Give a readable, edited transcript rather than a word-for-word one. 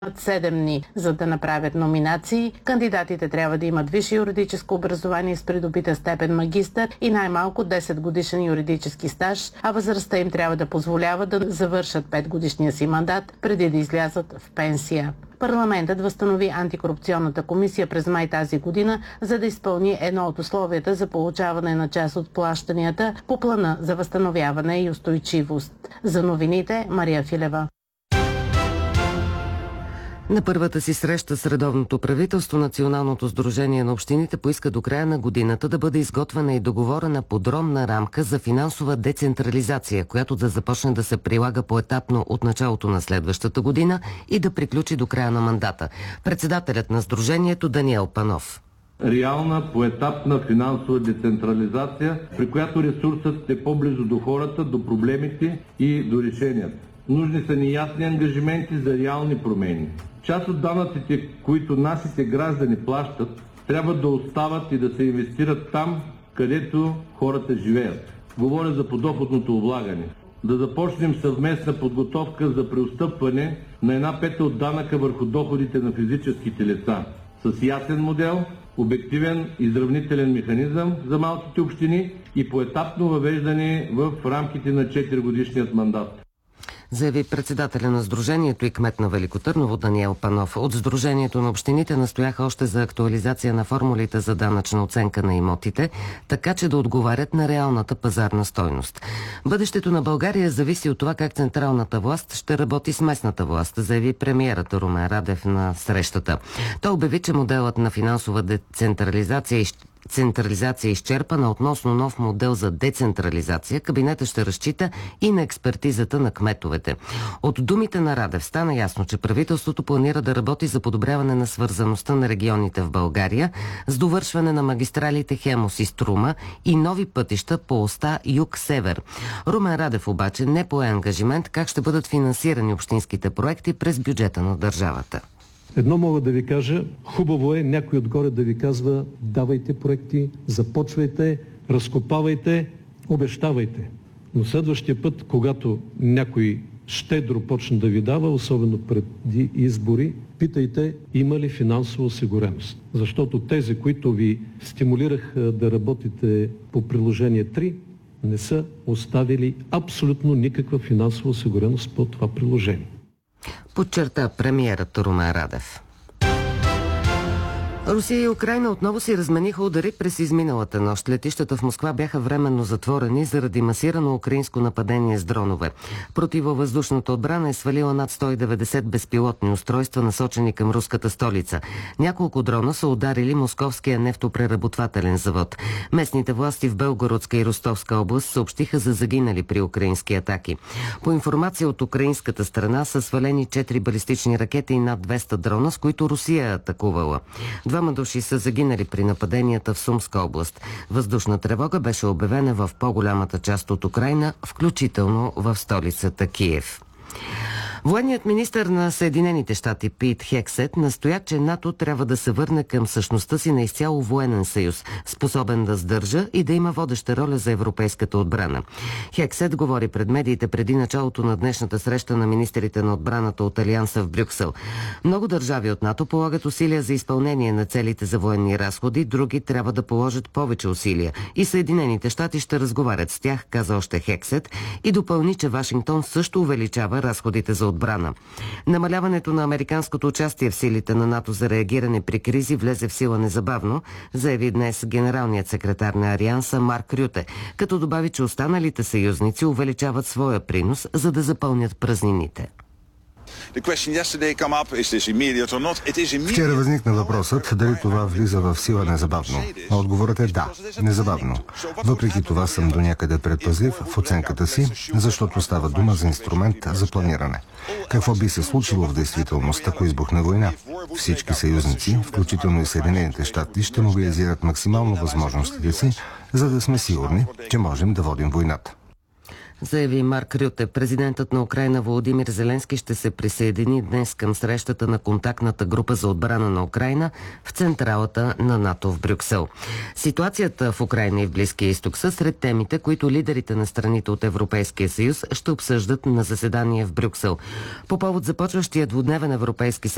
7 дни, за да направят номинации. Кандидатите трябва да имат висше юридическо образование с придобита степен магистър и най-малко 10 годишен юридически стаж, а възрастта им трябва да позволява да завършат 5 годишния си мандат преди да излязат в пенсия. Парламентът възстанови антикорупционната комисия през май тази година, за да изпълни едно от условията за получаване на част от плащанията по плана за възстановяване и устойчивост. За новините Мария Филева. На първата си среща с редовното правителство, Националното сдружение на общините поиска до края на годината да бъде изготвена и договорена подробна рамка за финансова децентрализация, която да започне да се прилага поетапно от началото на следващата година и да приключи до края на мандата. Председателят на сдружението Даниел Панов. Реална, поетапна финансова децентрализация, при която ресурсът е по-близо до хората, до проблемите и до решенията. Нужни са ни ясни ангажименти за реални промени. Част от данъците, които нашите граждани плащат, трябва да остават и да се инвестират там, където хората живеят. Говоря за подоходното облагане. Да започнем съвместна подготовка за преотстъпване на 1/5 от данъка върху доходите на физическите лица. С ясен модел, обективен изравнителен механизъм за малките общини и поетапно въвеждане в рамките на 4-годишният мандат, заяви председателя на Сдружението и кмет на Велико Търново Даниел Панов. От Сдружението на общините настояха още за актуализация на формулите за данъчна оценка на имотите, така че да отговарят на реалната пазарна стойност. Бъдещето на България зависи от това как централната власт ще работи с местната власт, заяви премиерът Румен Радев на срещата. Той обяви, че моделът на финансова децентрализация е изчерпана. Относно нов модел за децентрализация, кабинетът ще разчита и на експертизата на кметовете. От думите на Радев стана ясно, че правителството планира да работи за подобряване на свързаността на регионите в България с довършване на магистралите Хемус и Струма и нови пътища по оста юг-север. Румен Радев обаче не пое ангажимент как ще бъдат финансирани общинските проекти през бюджета на държавата. Едно мога да ви кажа, хубаво е някой отгоре да ви казва: давайте проекти, започвайте, разкопавайте, обещавайте. Но следващия път, когато някой щедро почне да ви дава, особено преди избори, питайте има ли финансова осигуреност. Защото тези, които ви стимулираха да работите по приложение 3, не са оставили абсолютно никаква финансова осигуреност по това приложение, подчерта премиерът Румен Радев. Русия и Украйна отново си размениха удари през изминалата нощ. Летищата в Москва бяха временно затворени заради масирано украинско нападение с дронове. Противовъздушната отбрана е свалила над 190 безпилотни устройства, насочени към руската столица. Няколко дрона са ударили московския нефтопреработвателен завод. Местните власти в Белгородска и Ростовска област съобщиха за загинали при украински атаки. По информация от украинската страна са свалени 4 балистични ракети и над 200 дрона, с които Русия е атакувала. 2 души са загинали при нападенията в Сумска област. Въздушна тревога беше обявена в по-голямата част от Украйна, включително в столицата Киев. Военният министър на Съединените щати Пит Хексет настоя, че НАТО трябва да се върне към същността си на изцяло военен съюз, способен да сдържа и да има водеща роля за европейската отбрана. Хексет говори пред медиите преди началото на днешната среща на министрите на отбраната от Алианса в Брюксел. Много държави от НАТО полагат усилия за изпълнение на целите за военни разходи, други трябва да положат повече усилия. И Съединените щати ще разговарят с тях, каза още Хексет, и допълни, че Вашингтон също увеличава разходите за отбрана. Намаляването на американското участие в силите на НАТО за реагиране при кризи влезе в сила незабавно, заяви днес генералният секретар на Алианса Марк Рюте, като добави, че останалите съюзници увеличават своя принос, за да запълнят празнините. Вчера възникна въпросът дали това влиза в сила незабавно. Отговорът е да, незабавно. Въпреки това съм до някъде предпазлив в оценката си, защото става дума за инструмент за планиране. Какво би се случило в действителност, ако избухне война? Всички съюзници, включително и Съединените щати, ще мобилизират максимално възможностите си, за да сме сигурни, че можем да водим войната, заяви Марк Рюте. Президентът на Украйна Володимир Зеленски ще се присъедини днес към срещата на контактната група за отбрана на Украйна в централата на НАТО в Брюксел. Ситуацията в Украйна и в Близкия изток са сред темите, които лидерите на страните от Европейския съюз ще обсъждат на заседание в Брюксел. По повод започващия двудневен европейски съвет